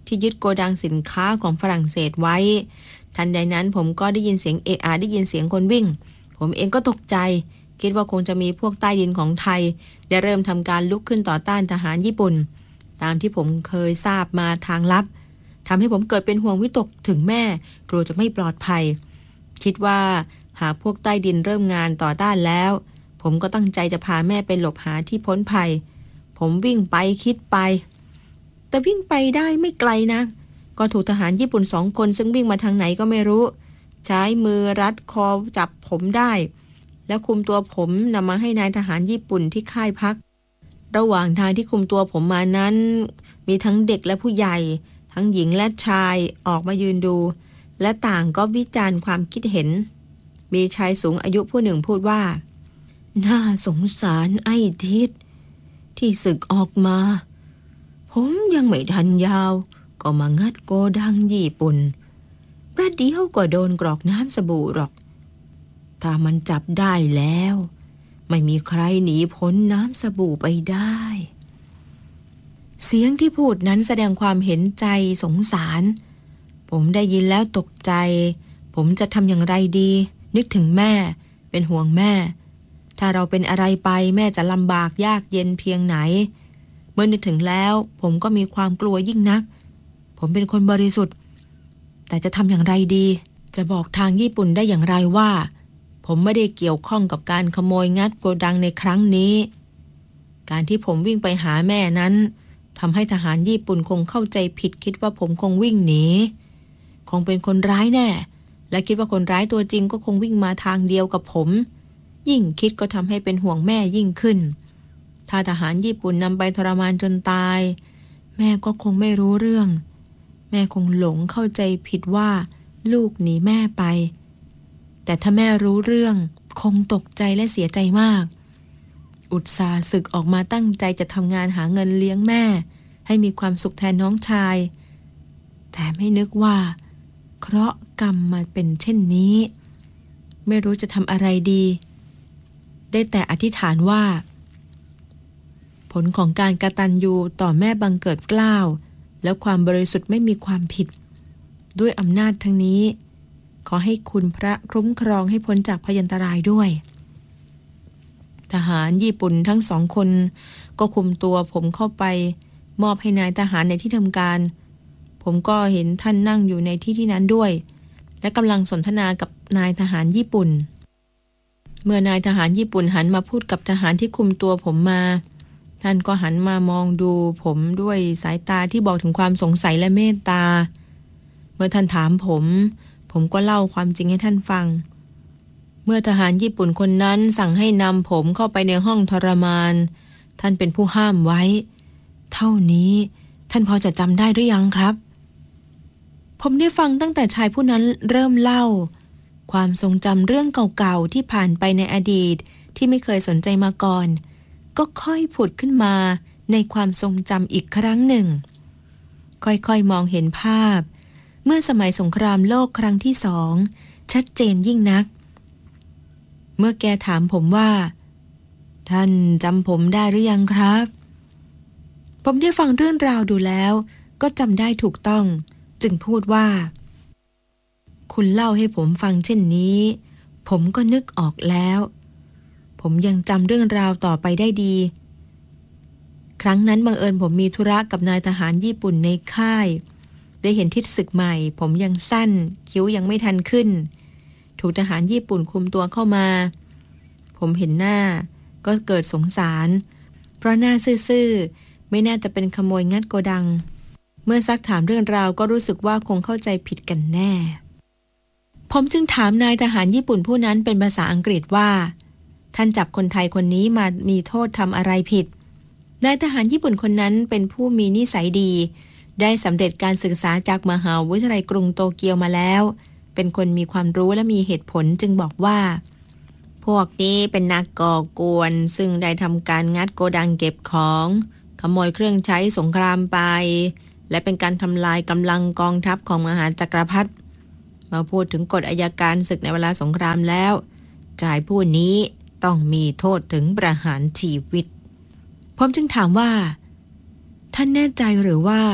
ที่ยึดโกดังสินค้าของฝรั่งเศสไว้ทันใดนั้นผมก็ได้ยินเสียงเอะอะได้ยินเสียงคนวิ่งผมเองก็ตกใจคิดว่าคงจะมีพวกใต้ดินของไทยได้เริ่มทำการลุกขึ้นต่อต้านทหารญี่ปุ่นตามที่ผมเคยทราบมาทางลับทำให้ผมเกิดเป็นห่วงวิตกถึงแม่กลัวจะไม่ปลอดภัยคิดว่าหากพวกใต้ดินเริ่มงานต่อต้านแล้วผมก็ตั้งใจจะพาแม่ไปหลบหาที่พ้นภัยผมวิ่งไปคิดไปแต่วิ่งไปได้ไม่ไกลนะก็ถูกทหารญี่ปุ่นสองคนซึ่งวิ่งมาทางไหนก็ไม่รู้ใช้มือรัดคอจับผมได้แล้วคุมตัวผมนำมาให้นายทหารญี่ปุ่นที่ค่ายพักระหว่างทางที่คุมตัวผมมานั้นมีทั้งเด็กและผู้ใหญ่ทั้งหญิงและชายออกมายืนดูและต่างก็วิจารณ์ความคิดเห็นมีชายสูงอายุผู้หนึ่งพูดว่าน่าสงสารไอ้ทิศที่ศึกออกมาผมยังไม่ทันยาวก็มางัดโกดังญี่ปุ่นประเดี๋ยวก็โดนกรอกน้ำสบู่หรอกถ้ามันจับได้แล้วไม่มีใครหนีพ้นน้ำสบู่ไปได้เสียงที่พูดนั้นแสดงความเห็นใจสงสารผมได้ยินแล้วตกใจผมจะทำอย่างไรดีนึกถึงแม่เป็นห่วงแม่ถ้าเราเป็นอะไรไปแม่จะลำบากยากเย็นเพียงไหนเมื่อนึกถึงแล้วผมก็มีความกลัวยิ่งนักผมเป็นคนบริสุทธิ์แต่จะทำอย่างไรดีจะบอกทางญี่ปุ่นได้อย่างไรว่าผมไม่ได้เกี่ยวข้องกับการขโมยงัดโกดังในครั้งนี้การที่ผมวิ่งไปหาแม่นั้นทำให้ทหารญี่ปุ่นคงเข้าใจผิดคิดว่าผมคงวิ่งหนีคงเป็นคนร้ายแน่และคิดว่าคนร้ายตัวจริงก็คงวิ่งมาทางเดียวกับผมยิ่งคิดก็ทำให้เป็นห่วงแม่ยิ่งขึ้นถ้าทหารญี่ปุ่นนำไปทรมานจนตายแม่ก็คงไม่รู้เรื่องแม่คงหลงเข้าใจผิดว่าลูกหนีแม่ไปแต่ถ้าแม่รู้เรื่องคงตกใจและเสียใจมากอุตส่าห์ศึกออกมาตั้งใจจะทำงานหาเงินเลี้ยงแม่ให้มีความสุขแทนน้องชายแต่ไม่นึกว่าเคราะห์กรรมมาเป็นเช่นนี้ไม่รู้จะทำอะไรดีได้แต่อธิษฐานว่าผลของการกตัญญูต่อแม่บังเกิดเกล้าและความบริสุทธิ์ไม่มีความผิดด้วยอำนาจทั้งนี้ขอให้คุณพระคุ้มครองให้พ้นจากพยันตรายด้วยทหารญี่ปุ่นทั้งสองคนก็คุมตัวผมเข้าไปมอบให้นายทหารในที่ทำการผมก็เห็นท่านนั่งอยู่ในที่ที่นั้นด้วยและกำลังสนทนากับนายทหารญี่ปุ่นเมื่อนายทหารญี่ปุ่นหันมาพูดกับทหารที่คุมตัวผมมาท่านก็หันมามองดูผมด้วยสายตาที่บอกถึงความสงสัยและเมตตาเมื่อท่านถามผมผมก็เล่าความจริงให้ท่านฟังเมื่อทหารญี่ปุ่นคนนั้นสั่งให้นำผมเข้าไปในห้องทรมานท่านเป็นผู้ห้ามไว้เท่านี้ท่านพอจะจำได้หรือยังครับผมได้ฟังตั้งแต่ชายผู้นั้นเริ่มเล่าความทรงจำเรื่องเก่าๆที่ผ่านไปในอดีตที่ไม่เคยสนใจมาก่อนก็ค่อยผุดขึ้นมาในความทรงจำอีกครั้งหนึ่งค่อยๆมองเห็นภาพเมื่อสมัยสงครามโลกครั้งที่สองชัดเจนยิ่งนักเมื่อแกถามผมว่าท่านจำผมได้หรือยังครับผมได้ฟังเรื่องราวดูแล้วก็จำได้ถูกต้องจึงพูดว่าคุณเล่าให้ผมฟังเช่นนี้ผมก็นึกออกแล้วผมยังจำเรื่องราวต่อไปได้ดีครั้งนั้นบังเอิญผมมีธุระกับนายทหารญี่ปุ่นในค่ายได้เห็นทิศศึกใหม่ผมยังสั้นคิ้วยังไม่ทันขึ้นถูกทหารญี่ปุ่นคุมตัวเข้ามาผมเห็นหน้าก็เกิดสงสารเพราะหน้าซื่อๆไม่น่าจะเป็นขโมยงัดโกดังเมื่อซักถามเรื่องราวก็รู้สึกว่าคงเข้าใจผิดกันแน่ผมจึงถามนายทหารญี่ปุ่นผู้นั้นเป็นภาษาอังกฤษว่าท่านจับคนไทยคนนี้มามีโทษทำอะไรผิดนายทหารญี่ปุ่นคนนั้นเป็นผู้มีนิสัยดีได้สำเร็จการศึกษาจากมหาวิทยาลัยกรุงโตเกียวมาแล้วเป็นคนมีความรู้และมีเหตุผลจึงบอกว่าพวกนี้เป็นนักก่อกวนซึ่งได้ทำการงัดโกดังเก็บของขโมยเครื่องใช้สงครามไปและเป็นการทำลายกำลังกองทัพของมหาจักรพรรดิมาพูดถึงกฎอัยการศึกในเวลาสงครามแล้วชายผู้นี้ต้องมีโทษถึงประหารชีวิตผมจึงถามว่าท่านแน่ใจหรือว่า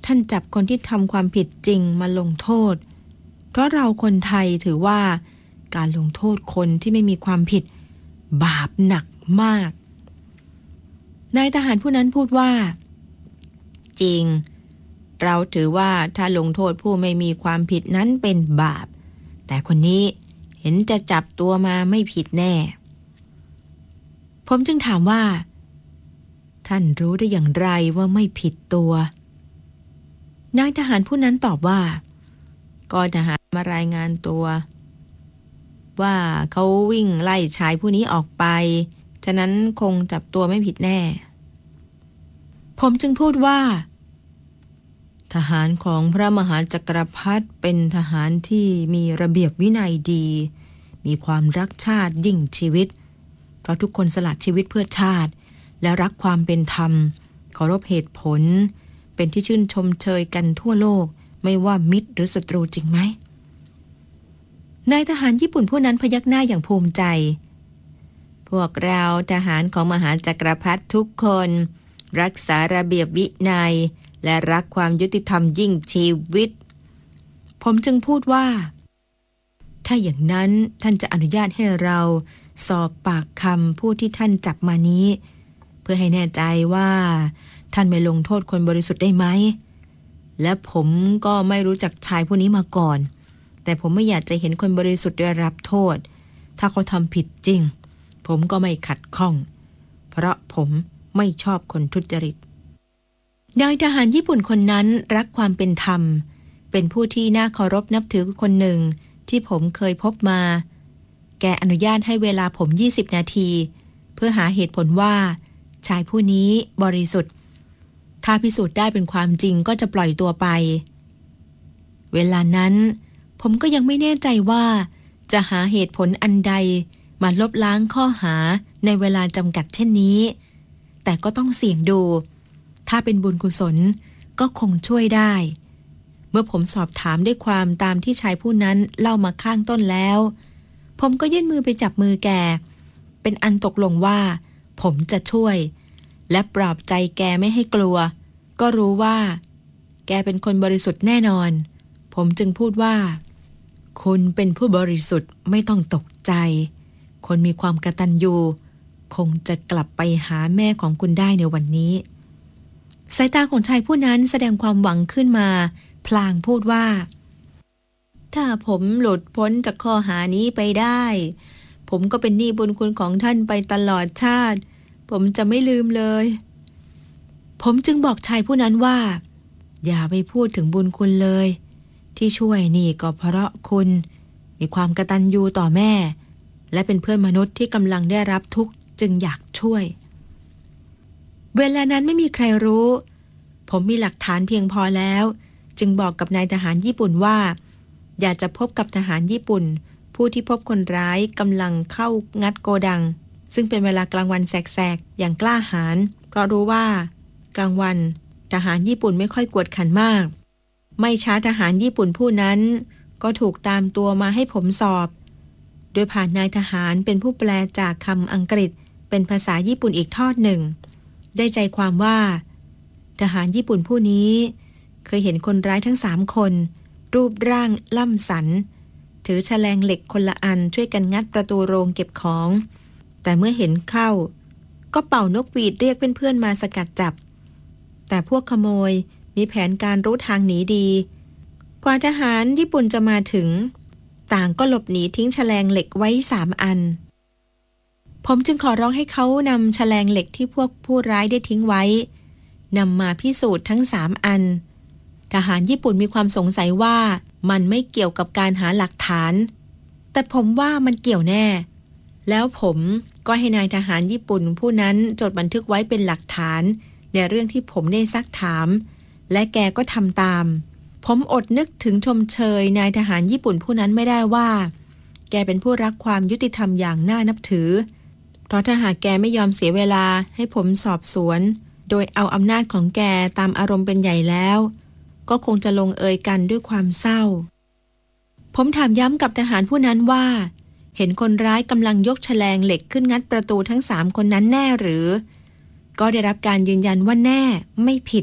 ท่านจับคนที่ทำความผิดจริงมาลงโทษเพราะเราคนไทยถือว่าการลงโทษคนที่ไม่มีความผิดบาปหนักมากนายทหารผู้นั้นพูดว่าจริงเราถือว่าถ้าลงโทษผู้ไม่มีความผิดนั้นเป็นบาปแต่คนนี้เห็นจะจับตัวมาไม่ผิดแน่ผมจึงถามว่าท่านรู้ได้อย่างไรว่าไม่ผิดตัวนายทหารผู้นั้นตอบว่าก็ทหารมารายงานตัวว่าเขาวิ่งไล่ชายผู้นี้ออกไปฉะนั้นคงจับตัวไม่ผิดแน่ผมจึงพูดว่าทหารของพระมหาจักรพรรดิเป็นทหารที่มีระเบียบวินัยดีมีความรักชาติยิ่งชีวิตเพราะทุกคนสละชีวิตเพื่อชาติและรักความเป็นธรรมเคารพเหตุผลเป็นที่ชื่นชมเชยกันทั่วโลกไม่ว่ามิตรหรือศัตรูจริงไหมนายทหารญี่ปุ่นผู้นั้นพยักหน้าอย่างภูมิใจพวกเราทหารของมหาจักรพรรดิทุกคนรักษาระเบียบวินัยและรักความยุติธรรมยิ่งชีวิตผมจึงพูดว่าถ้าอย่างนั้นท่านจะอนุญาตให้เราสอบปากคำผู้ที่ท่านจับมานี้เพื่อให้แน่ใจว่าท่านไม่ลงโทษคนบริสุทธิ์ได้ไหมและผมก็ไม่รู้จักชายผู้นี้มาก่อนแต่ผมไม่อยากจะเห็นคนบริสุทธิ์ได้รับโทษถ้าเขาทำผิดจริงผมก็ไม่ขัดข้องเพราะผมไม่ชอบคนทุจริตนายทหารญี่ปุ่นคนนั้นรักความเป็นธรรมเป็นผู้ที่น่าเคารพนับถือคนหนึ่งที่ผมเคยพบมาแกอนุญาตให้เวลาผมยี่สิบนาทีเพื่อหาเหตุผลว่าชายผู้นี้บริสุทธิ์ถ้าพิสูจน์ได้เป็นความจริงก็จะปล่อยตัวไปเวลานั้นผมก็ยังไม่แน่ใจว่าจะหาเหตุผลอันใดมาลบล้างข้อหาในเวลาจำกัดเช่นนี้แต่ก็ต้องเสี่ยงดูถ้าเป็นบุญกุศลก็คงช่วยได้เมื่อผมสอบถามด้วยความตามที่ชายผู้นั้นเล่ามาข้างต้นแล้วผมก็ยื่นมือไปจับมือแกเป็นอันตกลงว่าผมจะช่วยและปลอบใจแกไม่ให้กลัวก็รู้ว่าแกเป็นคนบริสุทธิ์แน่นอนผมจึงพูดว่าคุณเป็นผู้บริสุทธิ์ไม่ต้องตกใจคนมีความกตัญญูคงจะกลับไปหาแม่ของคุณได้ในวันนี้สายตาของชายผู้นั้นแสดงความหวังขึ้นมาพลางพูดว่าถ้าผมหลุดพ้นจากข้อหานี้ไปได้ผมก็เป็นหนี้บุญคุณของท่านไปตลอดชาติผมจะไม่ลืมเลยผมจึงบอกชายผู้นั้นว่าอย่าไปพูดถึงบุญคุณเลยที่ช่วยนี่ก็เพราะคุณมีความกตัญญูต่อแม่และเป็นเพื่อนมนุษย์ที่กำลังได้รับทุกข์จึงอยากช่วยเวลานั้นไม่มีใครรู้ผมมีหลักฐานเพียงพอแล้วจึงบอกกับนายทหารญี่ปุ่นว่าอยากจะพบกับทหารญี่ปุ่นผู้ที่พบคนร้ายกำลังเข้างัดโกดังซึ่งเป็นเวลากลางวันแสกๆอย่างกล้าหาญเพราะรู้ว่ากลางวันทหารญี่ปุ่นไม่ค่อยกวดขันมากไม่ช้าทหารญี่ปุ่นผู้นั้นก็ถูกตามตัวมาให้ผมสอบโดยผ่านนายทหารเป็นผู้แปลจากคำอังกฤษเป็นภาษาญี่ปุ่นอีกทอดหนึ่งได้ใจความว่าทหารญี่ปุ่นผู้นี้เคยเห็นคนร้ายทั้งสามคนรูปร่างล่ำสันถือแฉลงเหล็กคนละอันช่วยกันงัดประตูโรงเก็บของแต่เมื่อเห็นเข้าก็เป่านกหวีดเรียกเพื่อนๆมาสกัดจับแต่พวกขโมยมีแผนการรู้ทางหนีดีกว่าทหารญี่ปุ่นจะมาถึงต่างก็หลบหนีทิ้งแฉลงเหล็กไว้สามอันผมจึงขอร้องให้เขานำแฉลงเหล็กที่พวกผู้ร้ายได้ทิ้งไว้นำมาพิสูจน์ทั้งสามอันทหารญี่ปุ่นมีความสงสัยว่ามันไม่เกี่ยวกับการหาหลักฐานแต่ผมว่ามันเกี่ยวแน่แล้วผมก็ให้นายทหารญี่ปุ่นผู้นั้นจดบันทึกไว้เป็นหลักฐานในเรื่องที่ผมได้ซักถามและแกก็ทำตามผมอดนึกถึงชมเชยนายทหารญี่ปุ่นผู้นั้นไม่ได้ว่าแกเป็นผู้รักความยุติธรรมอย่างน่านับถือเพราะถ้าหากแกไม่ยอมเสียเวลาให้ผมสอบสวนโดยเอาอำนาจของแกตามอารมณ์เป็นใหญ่แล้วก็คงจะลงเอยกันด้วยความเศร้าผมถามย้ำกับทหารผู้นั้นว่าเห็นคนร้ายกำลังยกแฉลงเหล็กขึ้นงัดประตูทั้งสามคนนั้นแน่หรือก็ได้รับการยืนยันว่าแน่ไม่ผิด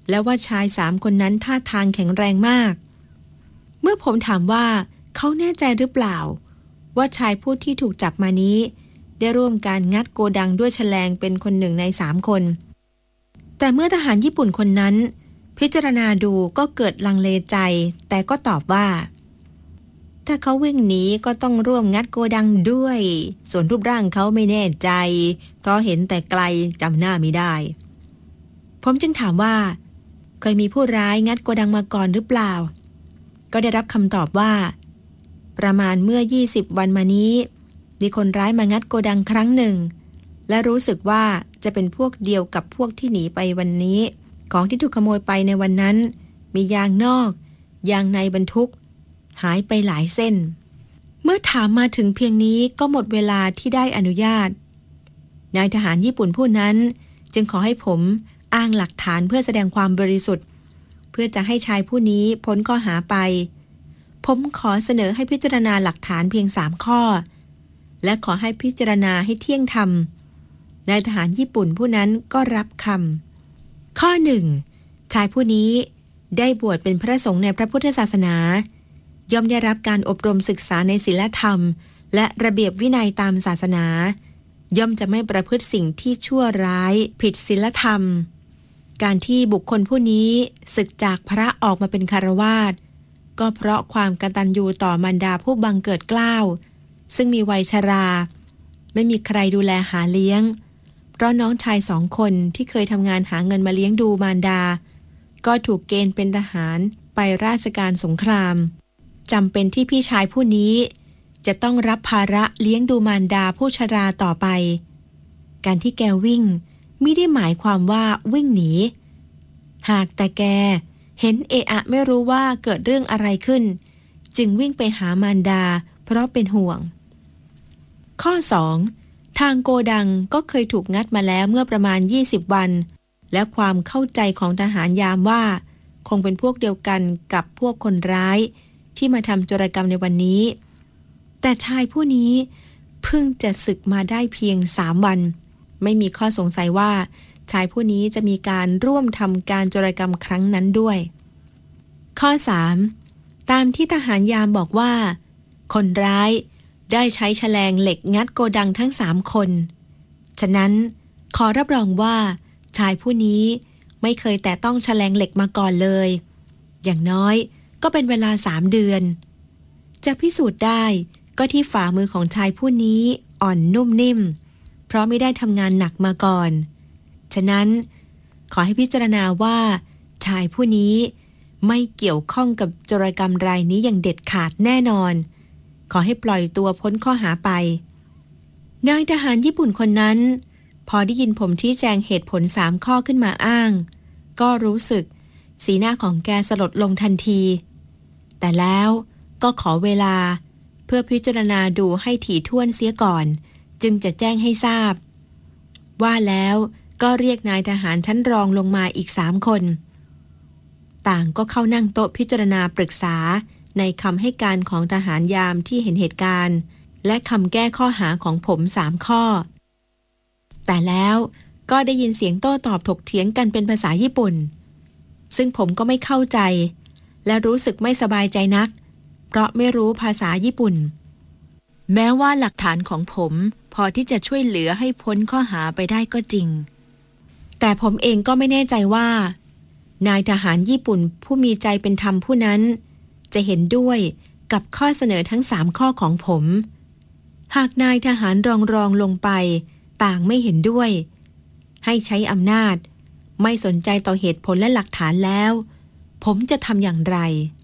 และว่าชายสามคนนั้นท่าทางแข็งแรงมากเมื่อผมถามว่าเขาแน่ใจหรือเปล่าว่าชายผู้ที่ถูกจับมานี้ได้ร่วมการงัดโกดังด้วยแฉลงเป็นคนหนึ่งในสามคนแต่เมื่อทหารญี่ปุ่นคนนั้นพิจารณาดูก็เกิดลังเลใจแต่ก็ตอบว่าถ้าเขาวิ่งหนีก็ต้องร่วมงัดโกดังด้วยส่วนรูปร่างเขาไม่แน่ใจเพราะเห็นแต่ไกลจำหน้าไม่ได้ผมจึงถามว่าเคยมีผู้ร้ายงัดโกดังมาก่อนหรือเปล่าก็ได้รับคำตอบว่าประมาณเมื่อยี่สิบวันมานี้มีคนร้ายมางัดโกดังครั้งหนึ่งและรู้สึกว่าจะเป็นพวกเดียวกับพวกที่หนีไปวันนี้ของที่ถูกขโมยไปในวันนั้นมียางนอกยางในบรรทุกหายไปหลายเส้นเมื่อถามมาถึงเพียงนี้ก็หมดเวลาที่ได้อนุญาตนายทหารญี่ปุ่นผู้นั้นจึงขอให้ผมอ้างหลักฐานเพื่อแสดงความบริสุทธิ์เพื่อจะให้ชายผู้นี้พ้นข้อหาไปผมขอเสนอให้พิจารณาหลักฐานเพียงสามข้อและขอให้พิจารณาให้เที่ยงธรรมนายทหารญี่ปุ่นผู้นั้นก็รับคำข้อหนึ่งชายผู้นี้ได้บวชเป็นพระสงฆ์ในพระพุทธศาสนาย่อมได้รับการอบรมศึกษาในศีลธรรมและระเบียบวินัยตามศาสนาย่อมจะไม่ประพฤติสิ่งที่ชั่วร้ายผิดศีลธรรมการที่บุคคลผู้นี้ศึกจากพระออกมาเป็นคฤหัสถ์ก็เพราะความกตัญญูต่อมารดาผู้บังเกิดเกล้าซึ่งมีวัยชราไม่มีใครดูแลหาเลี้ยงเพราะน้องชายสองคนที่เคยทำงานหาเงินมาเลี้ยงดูมารดาก็ถูกเกณฑ์เป็นทหารไปราชการสงครามจำเป็นที่พี่ชายผู้นี้จะต้องรับภาระเลี้ยงดูมารดาผู้ชราต่อไปการที่แกวิ่งไม่ได้หมายความว่าวิ่งหนีหากแต่แกเห็นเอะอะไม่รู้ว่าเกิดเรื่องอะไรขึ้นจึงวิ่งไปหามารดาเพราะเป็นห่วงข้อสองทางโกดังก็เคยถูกงัดมาแล้วเมื่อประมาณยี่สิบวันและความเข้าใจของทหารยามว่าคงเป็นพวกเดียวกันกับพวกคนร้ายที่มาทำโจรกรรมในวันนี้แต่ชายผู้นี้เพิ่งจะศึกมาได้เพียงสามวันไม่มีข้อสงสัยว่าชายผู้นี้จะมีการร่วมทำการโจรกรรมครั้งนั้นด้วยข้อสามตามที่ทหารยามบอกว่าคนร้ายได้ใช้แฉลงเหล็กงัดโกดังทั้งสามคนฉะนั้นขอรับรองว่าชายผู้นี้ไม่เคยแตะต้องแฉลงเหล็กมาก่อนเลยอย่างน้อยก็เป็นเวลาสามเดือนจะพิสูจน์ได้ก็ที่ฝ่ามือของชายผู้นี้อ่อนนุ่มนิ่มเพราะไม่ได้ทำงานหนักมาก่อนฉะนั้นขอให้พิจารณาว่าชายผู้นี้ไม่เกี่ยวข้องกับโจรกรรมรายนี้อย่างเด็ดขาดแน่นอนขอให้ปล่อยตัวพ้นข้อหาไปนายทหารญี่ปุ่นคนนั้นพอได้ยินผมชี้แจงเหตุผลสามข้อขึ้นมาอ้างก็รู้สึกสีหน้าของแกสลดลงทันทีแต่แล้วก็ขอเวลาเพื่อพิจารณาดูให้ถี่ถ้วนเสียก่อนจึงจะแจ้งให้ทราบว่าแล้วก็เรียกนายทหารชั้นรองลงมาอีกสามคนต่างก็เข้านั่งโต๊ะพิจารณาปรึกษาในคำให้การของทหารยามที่เห็นเหตุการณ์และคำแก้ข้อหาของผมสามข้อแต่แล้วก็ได้ยินเสียงโต้ตอบถกเถียงกันเป็นภาษาญี่ปุ่นซึ่งผมก็ไม่เข้าใจและรู้สึกไม่สบายใจนักเพราะไม่รู้ภาษาญี่ปุ่นแม้ว่าหลักฐานของผมพอที่จะช่วยเหลือให้พ้นข้อหาไปได้ก็จริงแต่ผมเองก็ไม่แน่ใจว่านายทหารญี่ปุ่นผู้มีใจเป็นธรรมผู้นั้นจะเห็นด้วยกับข้อเสนอทั้งสามข้อของผมหากนายทหารรองรองลงไปต่างไม่เห็นด้วยให้ใช้อำนาจไม่สนใจต่อเหตุผลและหลักฐานแล้วผมจะทำอย่างไร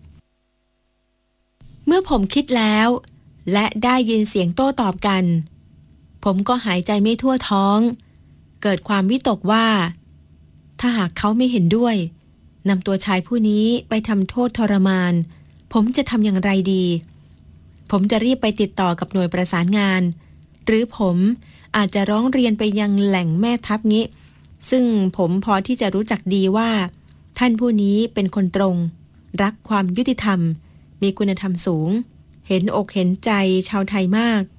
เมื่อผมคิดแล้วและได้ยินเสียงโต้ตอบกันผมก็หายใจไม่ทั่วท้องเกิดความวิตกว่าถ้าหากเขาไม่เห็นด้วยนำตัวชายผู้นี้ไปทำโทษทรมานผมจะทำอย่างไรดีผมจะรีบไปติดต่อกับหน่วยประสานงานหรือผมอาจจะร้องเรียนไปยังแหล่งแม่ทัพงี้ซึ่งผมพอที่จะรู้จักดีว่าท่านผู้นี้เป็นคนตรงรักความยุติธรรมมีคุณธรรมสูงเห็นอกเห็นใจชาวไทยมาก